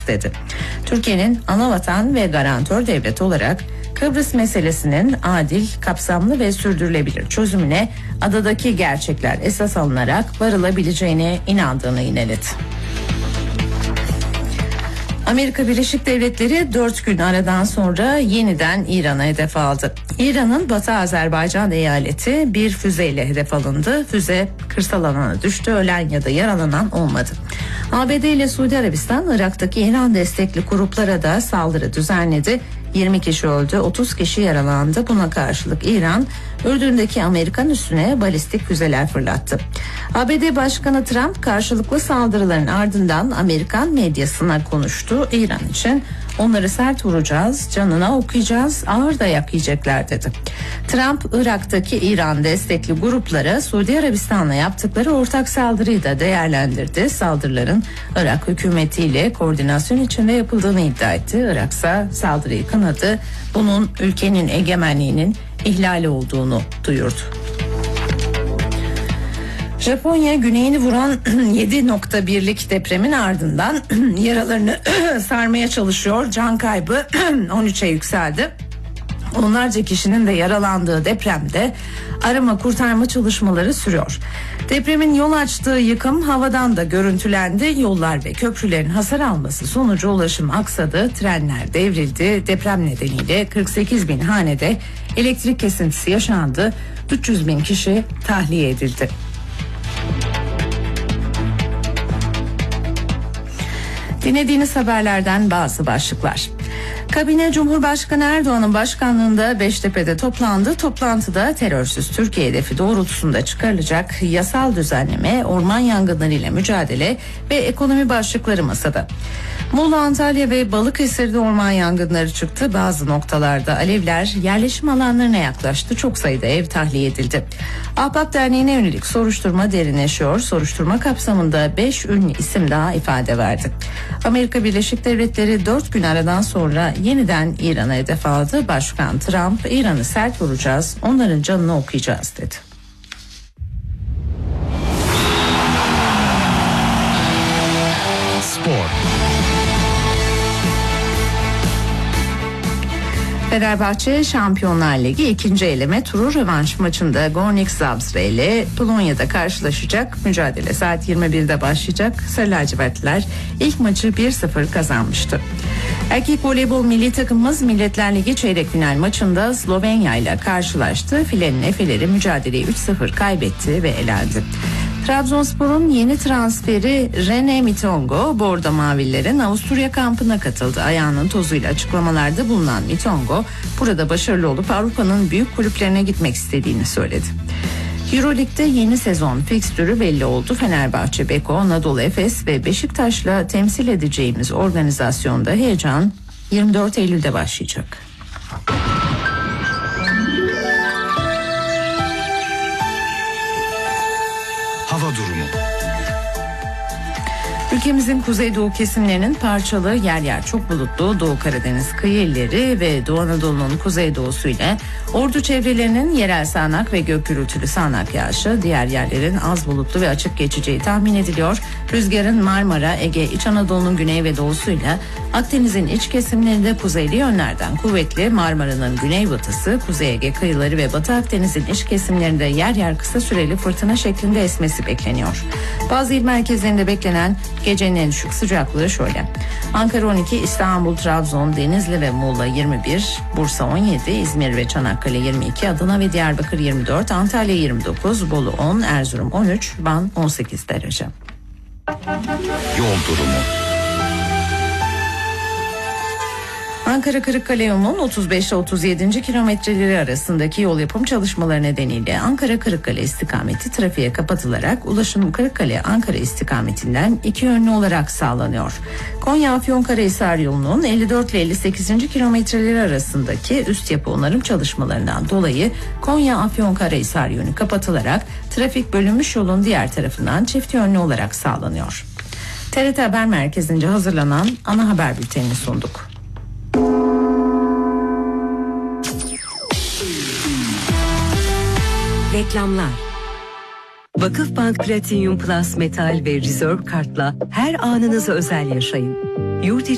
dedi. Türkiye'nin anavatan ve garantör devlet olarak Kıbrıs meselesinin adil, kapsamlı ve sürdürülebilir çözümüne adadaki gerçekler esas alınarak varılabileceğine inandığını yineledi. Amerika Birleşik Devletleri 4 gün aradan sonra yeniden İran'a hedef aldı. İran'ın Batı Azerbaycan eyaleti bir füzeyle hedef alındı. Füze kırsal alana düştü. Ölen ya da yaralanan olmadı. ABD ile Suudi Arabistan Irak'taki İran destekli gruplara da saldırı düzenledi. 20 kişi öldü, 30 kişi yaralandı. Buna karşılık İran, Ürdün'deki Amerikan üssüne balistik füzeler fırlattı. ABD Başkanı Trump karşılıklı saldırıların ardından Amerikan medyasına konuştu. İran için onları sert vuracağız, canına okuyacağız, ağır dayak yiyecekler dedi. Trump, Irak'taki İran destekli gruplara Suudi Arabistan'la yaptıkları ortak saldırıyı da değerlendirdi. Saldırıların Irak hükümetiyle koordinasyon içinde yapıldığını iddia etti. Irak ise saldırıyı kınadı. Bunun ülkenin egemenliğinin ihlali olduğunu duyurdu. Japonya güneyini vuran 7.1'lik depremin ardından yaralarını sarmaya çalışıyor. Can kaybı 13'e yükseldi. Onlarca kişinin de yaralandığı depremde arama kurtarma çalışmaları sürüyor. Depremin yol açtığı yıkım havadan da görüntülendi. Yollar ve köprülerin hasar alması sonucu ulaşım aksadı, trenler devrildi. Deprem nedeniyle 48 bin hanede elektrik kesintisi yaşandı. 300 bin kişi tahliye edildi. Dinlediğiniz haberlerden bazı başlıklar. Kabine Cumhurbaşkanı Erdoğan'ın başkanlığında Beştepe'de toplandı. Toplantıda terörsüz Türkiye hedefi doğrultusunda çıkarılacak yasal düzenleme, orman yangınlarıyla mücadele ve ekonomi başlıkları masada. Muğla, Antalya ve Balıkesir'de orman yangınları çıktı. Bazı noktalarda alevler yerleşim alanlarına yaklaştı. Çok sayıda ev tahliye edildi. Ahbap Derneği'ne yönelik soruşturma derinleşiyor. Soruşturma kapsamında 5 ünlü isim daha ifade verdi. Amerika Birleşik Devletleri 4 gün aradan sonra yeniden İran'a hedef aldı. Başkan Trump, İran'ı sert vuracağız, onların canını okuyacağız dedi. Spor. Fenerbahçe Şampiyonlar Ligi 2. eleme turu rövanş maçında Gornik Zabrze ile Polonya'da karşılaşacak. Mücadele saat 21'de başlayacak. Sarı lacivertliler ilk maçı 1-0 kazanmıştı. Erkek voleybol milli takımımız Milletler Ligi çeyrek final maçında Slovenya ile karşılaştı. Filenin Efeleri mücadeleyi 3-0 kaybetti ve elendi. Trabzonspor'un yeni transferi Rene Mitongo, Bordo Mavillerin Avusturya kampına katıldı. Ayağının tozuyla açıklamalarda bulunan Mitongo, burada başarılı olup Avrupa'nın büyük kulüplerine gitmek istediğini söyledi. Euroleague'de yeni sezon fikstürü belli oldu. Fenerbahçe, Beko, Anadolu Efes ve Beşiktaş'la temsil edeceğimiz organizasyonda heyecan 24 Eylül'de başlayacak. Hava durumu. Ülkemizin kuzeydoğu kesimlerinin parçalı, yer yer çok bulutlu Doğu Karadeniz kıyı illeri ve Doğu Anadolu'nun kuzeydoğusu ile Ordu çevrelerinin yerel sağanak ve gök gürültülü sağanak yağışı, diğer yerlerin az bulutlu ve açık geçeceği tahmin ediliyor. Rüzgarın Marmara, Ege, İç Anadolu'nun güney ve doğusuyla Akdeniz'in iç kesimlerinde kuzeyli yönlerden kuvvetli, Marmara'nın güneybatısı, Kuzey Ege kıyıları ve Batı Akdeniz'in iç kesimlerinde yer yer kısa süreli fırtına şeklinde esmesi bekleniyor. Bazı il merkezlerinde beklenen gecenin en düşük sıcaklığı şöyle: Ankara 12, İstanbul, Trabzon, Denizli ve Muğla 21, Bursa 17, İzmir ve Çanakkale 22, Adana ve Diyarbakır 24, Antalya 29, Bolu 10, Erzurum 13, Van 18 derece. Yol durumu. Ankara Kırıkkale yolunun 35 ile 37. kilometreleri arasındaki yol yapım çalışmaları nedeniyle Ankara Kırıkkale istikameti trafiğe kapatılarak ulaşım Kırıkkale Ankara istikametinden iki yönlü olarak sağlanıyor. Konya Afyonkarahisar yolunun 54 ile 58. kilometreleri arasındaki üst yapı onarım çalışmalarından dolayı Konya Afyonkarahisar yönü kapatılarak trafik bölünmüş yolun diğer tarafından çift yönlü olarak sağlanıyor. TRT Haber Merkezi'nce hazırlanan ana haber bültenini sunduk. Reklamlar. Vakıfbank Platinum Plus Metal ve Reserve kartla her anınızı özel yaşayın. Yurt içi